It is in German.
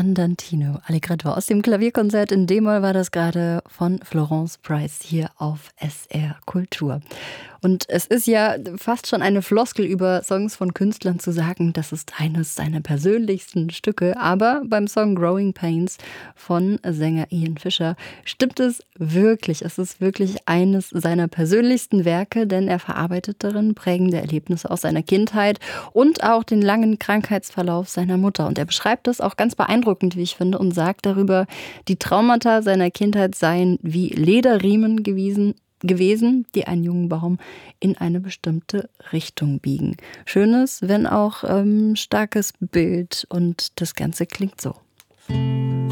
Andantino, Allegretto aus dem Klavierkonzert in D-Moll war das gerade von Florence Price hier auf SR Kultur. Und es ist ja fast schon eine Floskel über Songs von Künstlern zu sagen, das ist eines seiner persönlichsten Stücke. Aber beim Song Growing Pains von Sänger Ian Fischer stimmt es wirklich. Es ist wirklich eines seiner persönlichsten Werke, denn er verarbeitet darin prägende Erlebnisse aus seiner Kindheit und auch den langen Krankheitsverlauf seiner Mutter. Und er beschreibt das auch ganz beeindruckend, wie ich finde, und sagt darüber, die Traumata seiner Kindheit seien wie Lederriemen gewesen, die einen jungen Baum in eine bestimmte Richtung biegen. Schönes, wenn auch starkes Bild und das Ganze klingt so.